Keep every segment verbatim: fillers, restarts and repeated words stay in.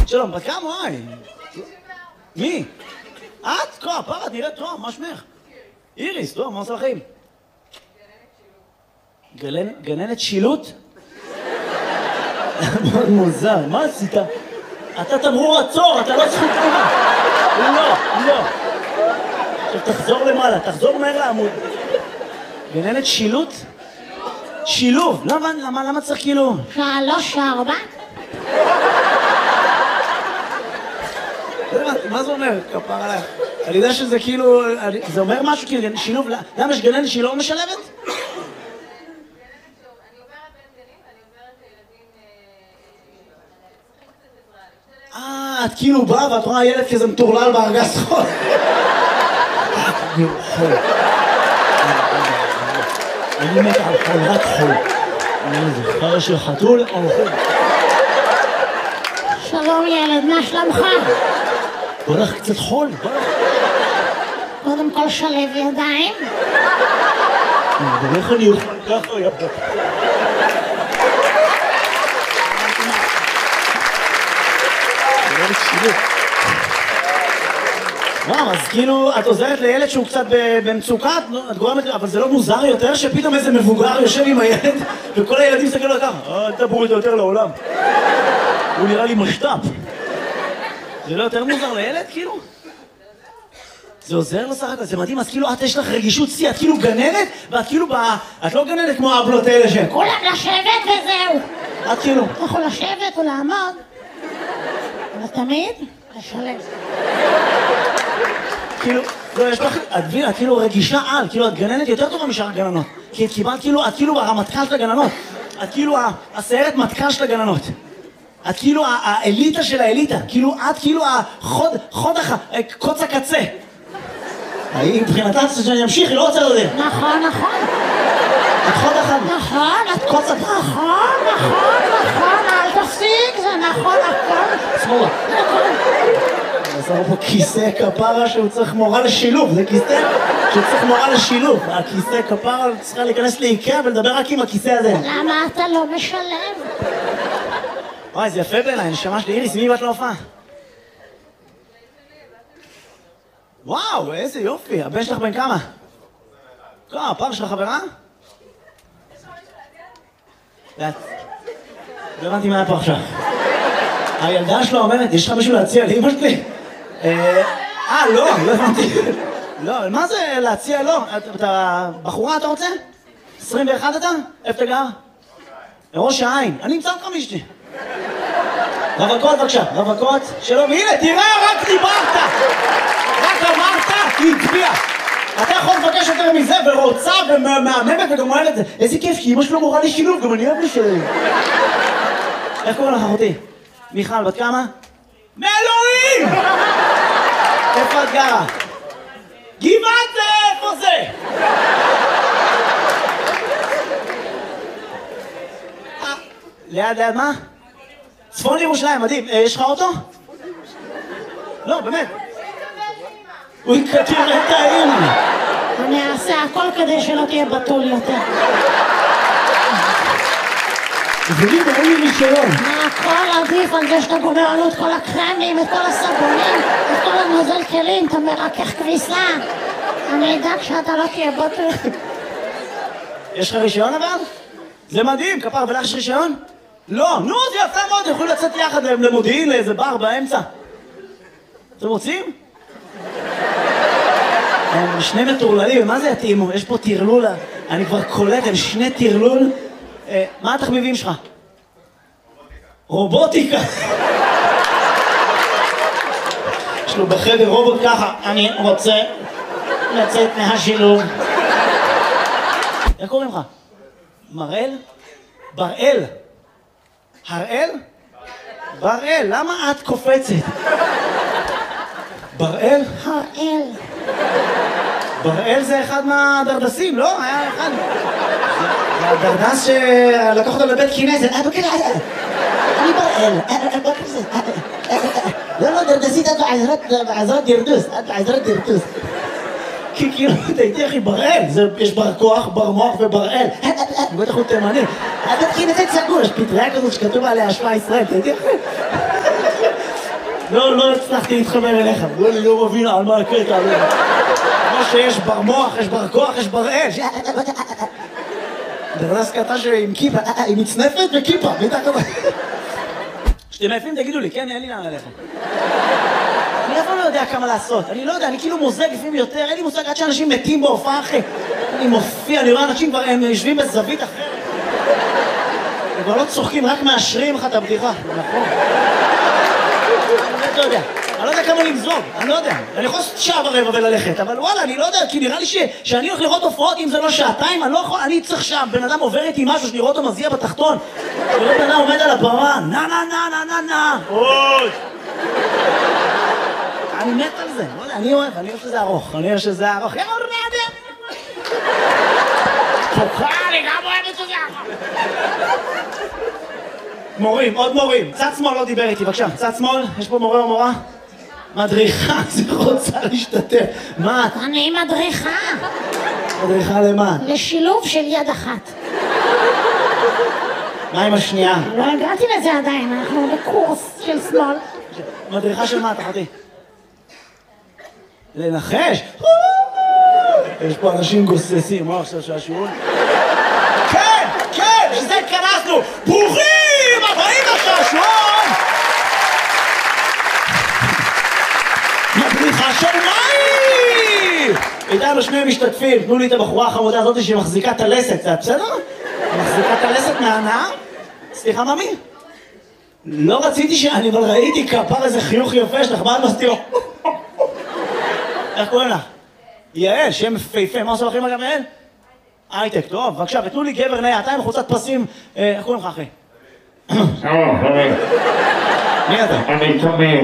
שלום, בת כמה? וואי. מי? את? כה, פרה, נראית טוב, מה שמך? איריס, טוב, מה עושה לכם? גננת שילוט? מאוד מוזר, מה עשית? אתה תמרור עצור, אתה לא זכות תנועה. לא, לא. עכשיו תחזור למעלה, תחזור מהר לעמוד. גננת שילוט? שילוב. למה, למה צריך כאילו? שלוש, ארבע. מה זה אומר? כפר עליך. אני יודע שזה כאילו, זה אומר משהו כאילו, שילוב, למה יש גננת שהיא לא משלבת? אה, את כאילו באה ואת רואה ילד כזה מטורלל בארגז חול. אני מת על חול, רק חול. אני זוכר של חתול או חול. שלום ילד, מה שלומך? ברך קצת חול, ברך. קודם כל שלב ידיים. ברך אני אוכל ככה יפה. וואו, אז כאילו, את עוזרת לילד שהוא קצת במצוקה, את גורמת, אבל זה לא מוזר יותר שפתאום איזה מבוגר יושב עם הילד וכל הילדים מסתכלים לו ככה, אל תבואו איתו יותר לעולם. הוא נראה לי משת"פ. זה לא יותר מוזר לילד, כאילו? זה עוזר לו סך הכל, זה מדהים, אז כאילו את יש לך רגישות שיא, את כאילו גננת, ואת כאילו, את לא גננת כמו האבלות האלה ש... כולם לשבת וזהו. את כאילו... אתה יכול לשבת או לעמוד, אבל תמיד לשלב. כאילו, לא, יש לך, את מבינה, את כאילו רגישה על, כאילו את גננת יותר טובה משאר הגננות. כי את קיבלת כאילו, את כאילו הרמטכ"ל של הגננות. את כאילו הסיירת מטכ"ל של הגננות. את כאילו האליטה של האליטה. כאילו, את כאילו החוד, חוד הח... קוץ הקצה. היא מבחינתה שאני אמשיך, היא לא רוצה לדבר. נכון, נכון. את חוד אחד. נכון, את קוץ הקצה. נכון, נכון, נכון, אל תפסיק, זה נכון, הכל. שמאלה. עזר פה כיסא כפרה שהוא צריך מורה לשילוב, זה כיסא שצריך מורה לשילוב. הכיסא כפרה צריכה להיכנס לאיקאה ולדבר רק עם הכיסא הזה. למה אתה לא משלם? וואי, זה יפה בעיניי, נשמה שלי. איריס, מי בת להופעה? וואו, איזה יופי. הבן שלך בן כמה? כמה, הפעם שלך חברה? לא הבנתי מה היה פה עכשיו. הילדה שלו אומרת, יש לך מישהו להציע לאמא שלי? אה, לא, לא הבנתי. לא, מה זה להציע? לא. אתה בחורה, אתה רוצה? עשרים ואחת אתה? איפה אתה גר? לראש העין. אני אמצא אותך מישתי. רווקות בבקשה, רווקות. שלום, הנה, תראה, רק דיברת. רק אמרת, היא הצביעה. אתה יכול לבקש יותר מזה, ורוצה ומהממת וגם אוהב את זה. איזה כיף, כי אמא שלו מורה לי שילוב, גם אני אוהב לשלם. איך קוראים לך אחותי? מיכל, בת כמה? מאלוהים! איפה את גרה? גבעת זה, איפה זה? ליד, ליד מה? צפון ירושלים, מדהים. יש לך אוטו? לא, באמת. הוא יקטיר את האם. אני אעשה הכל כדי שלא תהיה בתול יותר. ולי ואין לי רישיון. מה הכל עדיף על זה שאתה גומר לנו את כל הקרמים, את כל הסבונים, את כל הנוזל כלים, אתה מרכך כביסה. אני אדאג שאתה לא תהיה בתול. יש לך רישיון אבל? זה מדהים, כפר, ולך יש רישיון? לא, נו, זה יפה מאוד, יכולים לצאת יחד למודיעין לאיזה בר באמצע. אתם רוצים? הם שני מטורללים, מה זה יתאימו? יש פה תרלול, אני כבר קולט, הם שני תרלול. מה התחביבים שלך? רובוטיקה. יש לו בחדר רובוט ככה, אני רוצה לצאת מהשילוב. איך קוראים לך? מראל? בראל? הראל? בראל, למה את קופצת? בראל? הראל. בראל זה אחד מהדרדסים, לא? היה אחד. זה הדרדס שלקח אותו לבית כנסת. אני בראל. לא, לא, דרדסית, את בעזרת דרדוס. את בעזרת דרדוס. כי כאילו, תהייתי אחי, בראל. יש בר כוח, בר מוח ובראל. בטח הוא תימני. הבית כנסת סגור, יש פטריה כזאת שכתוב עליה השפעה ישראל, תהייתי אחי. לא, לא הצלחתי להתחבר אליך. אני לא מבין על מה הקטע. כמו שיש בר מוח, יש בר כוח, יש בר אש. דרדס קטן עם כיפה, עם מצנפת וכיפה. כשאתם עייפים תגידו לי, כן, אין לי לאן עליך. אני אף פעם לא יודע כמה לעשות. אני לא יודע, אני כאילו מוזג לפעמים יותר. אין לי מושג עד שאנשים מתים בהופעה אחרי. אני מופיע, אני רואה אנשים כבר, הם יושבים בזווית אחרת. הם כבר לא צוחקים, רק מאשרים לך את הבדיחה. נכון. אני לא יודע. אני לא יודע כמה למזוג, אני לא יודע. אני יכול לעשות שעה ורבע וללכת, אבל וואלה, אני לא יודע, כי נראה לי שאני הולך לראות הופעות, אם זה לא שעתיים, אני לא יכול, אני צריך שם, בן אדם עובר איתי משהו, שאני רואה אותו מזיע בתחתון. ולא בן אדם עומד על הבמה, נה נה נה נה נה נה. אוי! אני מת על זה, לא יודע, אני אוהב, אני אוהב שזה ארוך, אני אוהב שזה ארוך. יאללה, נעדה! תוכל, אני גם אוהב שזה ארוך. מורים, עוד מורים. צד שמאל לא דיבר איתי, בבקשה. צד שמאל, יש פה מורה או מורה? מדריכה, זה רוצה להשתתף. מה? אני מדריכה. מדריכה למה? לשילוב של יד אחת. מה עם השנייה? לא הגעתי לזה עדיין, אנחנו בקורס של שמאל. מדריכה של מה, תחתי? לנחש? יש פה אנשים גוססים, מה עכשיו שהשיעור? כן, כן, שזה התכנסנו! ברוכים הבאים לשעשועון! מדריכה של מים! איתנו שני משתתפים, תנו לי את הבחורה החמודה הזאת שמחזיקה את הלסת, זה בסדר? מחזיקה את הלסת מהנאה? סליחה, ממי? לא רציתי שאני, אבל ראיתי כפר איזה חיוך יפה שלך, מה את מסתירו? איך קוראים לך? יעל, שם פייפה, מה עושה לכם אגב יעל? הייטק, טוב, בבקשה, ותנו לי גבר נאה, אתה עם חולצת פסים, איך קוראים לך אחי? מי אתה? אני תמיר.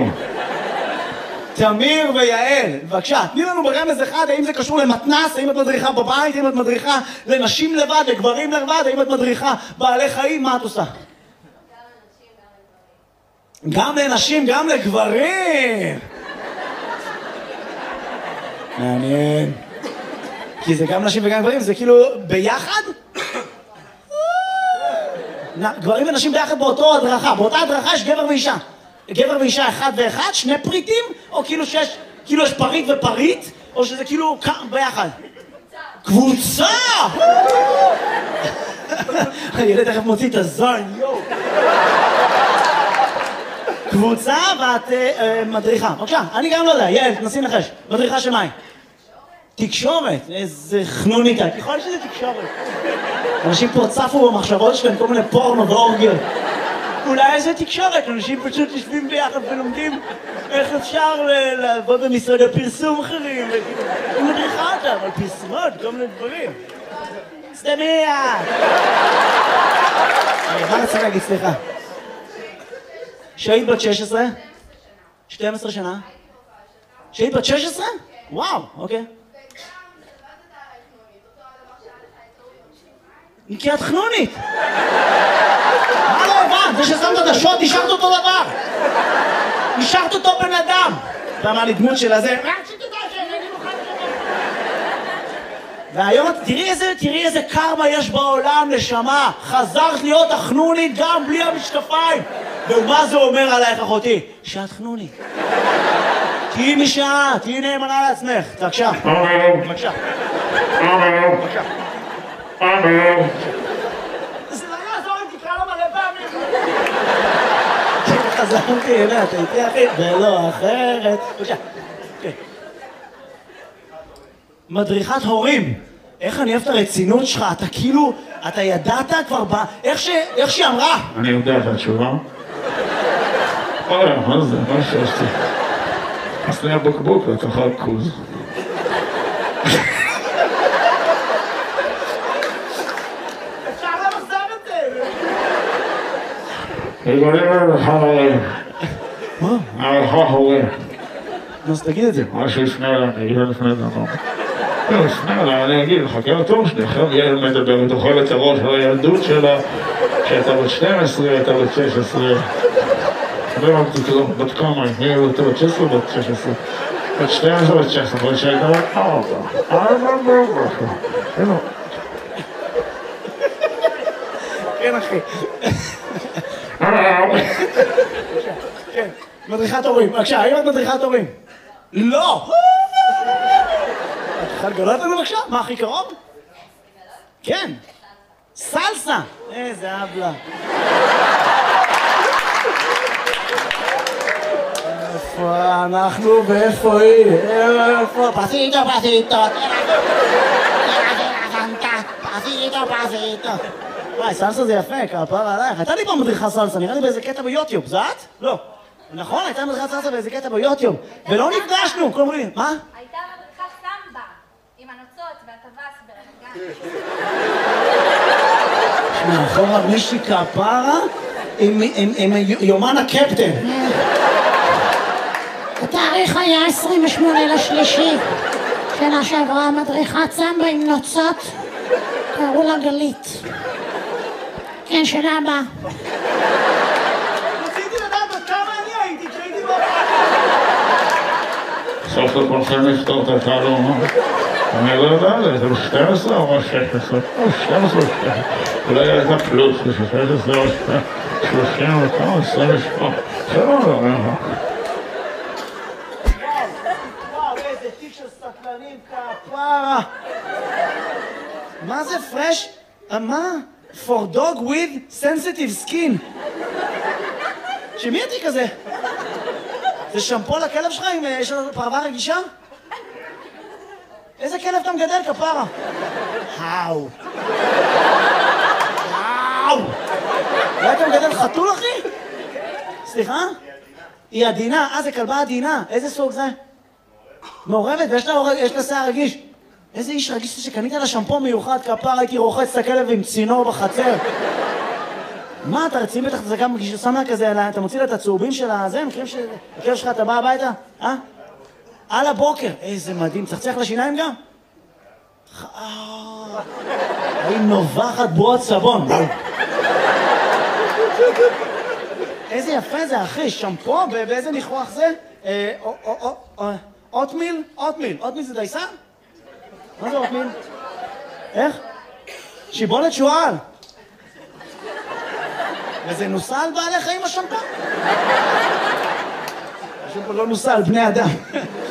תמיר ויעל, בבקשה, תני לנו ברמז אחד, האם זה קשור למתנס, האם את מדריכה בבית, האם את מדריכה לנשים לבד, לגברים לבד, האם את מדריכה בעלי חיים, מה את עושה? גם לנשים, גם לגברים! מעניין. כי זה גם נשים וגם גברים, זה כאילו ביחד? גברים ונשים ביחד באותו הדרכה, באותה הדרכה יש גבר ואישה. גבר ואישה אחד ואחד, שני פריטים, או כאילו שיש, כאילו יש פריט ופריט, או שזה כאילו ביחד? קבוצה! הילד תכף מוציא את הזין, יואו. קבוצה ואת מדריכה. בבקשה, אני גם לא יודע, יעל, תנסי לנחש. מדריכה של מים. תקשורת, איזה חנוניקה, ככל שזה תקשורת. אנשים פה צפו במחשבות שלהם כל מיני פורנו ואורגיות. אולי איזה תקשורת, אנשים פשוט יושבים ביחד ולומדים איך אפשר לעבוד במשרד הפרסום אחרים. היא מדריכה אותם על פרסומות, כל מיני דברים. סתמיה! מה רציתי להגיד, סליחה? שהיית בת שש עשרה? שתים עשרה שנה? שהיית בת שש עשרה? וואו, אוקיי. כי את חנונית! מה לא הבנת? זה ששמת את השוט, נשארת אותו דבר! נשארת אותו בן אדם! אתה אמר לי דמות של הזה... והיום, תראי איזה, תראי איזה קרמה יש בעולם, נשמה! חזרת להיות החנונית גם בלי המשקפיים! ומה זה אומר עלייך, אחותי? שאת חנונית. תהיי משעה, תהיי נאמנה לעצמך. בבקשה. בבקשה. בבקשה. זה לא יעזור אם תקרא לו מלא פעמים. חזרתי אליה, אתה איתי אחי, ולא אחרת. בבקשה. מדריכת הורים. איך אני אוהב את הרצינות שלך, אתה כאילו, אתה ידעת כבר ב... איך שהיא אמרה. אני יודע את התשובה. אוי, מה זה? מה שעשתי? אז לי הבקבוק ותאכל כוז. אפשר למסר את זה! יגולים לך הורים. מה? לך הורים. אז תגיד את זה. מה שיפנה אליי, אני אגיד לפני דבר. לא, יפנה אליי, אני אגיד לך, כי הטוב שלי, אחר ילד מדבר, ותאכל את הראש על הילדות שלה, שהייתה בת שתים עשרה, הייתה בת שש עשרה. לא אמרתי כלום, בת כמה, היא הייתה בת שש עשרה, בת שש עשרה. בת שתים עשרה, בת שש עשרה, בת שהייתה בת ארבע. ארבע, ארבע. הנה. כן, אחי. ארבע. כן. מדריכת הורים, בבקשה, האם את מדריכת הורים? לא! את יכולה לגלות לנו בבקשה? מה הכי קרוב? כן. סלסה! איזה אבלה. איפה אנחנו ואיפה היא? איפה? פסיטו, פסיטו. פסיטו, פסיטו. וואי, סלסה זה יפה, כפרה עלייך. הייתה לי פעם מדריכה סלסה, נראה לי באיזה קטע ביוטיוב. זה את? לא. נכון, הייתה מדריכת סלסה באיזה קטע ביוטיוב. ולא נפגשנו, כולם אומרים לי, מה? הייתה מדריכת סמבה, עם הנוצות והטווס ברמת גן. מאחורה מישהי כפרה עם יומן הקפטן. התאריך היה עשרים ושמונה לשלישי. שנה שעברה מדריכת סמבה עם נוצות. קראו לה גלית. כן, שנה הבאה. רציתי לדעת עד כמה אני הייתי כשהייתי בבית. סוף סוף הולכים לפתור את התעלום. אני לא יודע, זה שתים עשרה או שש עשרה? או שתים עשרה או שתים עשרה. אולי הייתה פלוס, זה שש עשרה או שלושים וכמה, עשרים ושמונה. זה לא יודע. וואו, איזה תיק של סטלנים כפרה. מה זה פרש? מה? For dog with sensitive skin. שמי התיק הזה? זה שמפו לכלב שלך אם יש לו פרווה רגישה? איזה כלב אתה מגדל, כפרה? האו. האו. אולי אתה מגדל חתול, אחי? סליחה? היא עדינה. אה, זה כלבה עדינה. איזה סוג זה? מעורבת, ויש לה שיער רגיש. איזה איש רגיש שקנית לה שמפו מיוחד, כפרה, הייתי רוחץ את הכלב עם צינור בחצר. מה, אתה רציני בטח, זה גם כשאתה שם לה כזה, אתה מוציא לה את הצהובים של הזה, מכירים שהכלב שלך, אתה בא הביתה? אה? על הבוקר. איזה מדהים, צחצח לשיניים גם? היא נובחת בועות סבון. איזה יפה זה, אחי, שמפו, באיזה ניחוח זה? אוטמיל? אוטמיל. אוטמיל זה דייסה? מה זה אוטמיל? איך? שיבולת שועל. וזה נוסע על בעלי חיים השמפה? השמפה לא נוסע על בני אדם.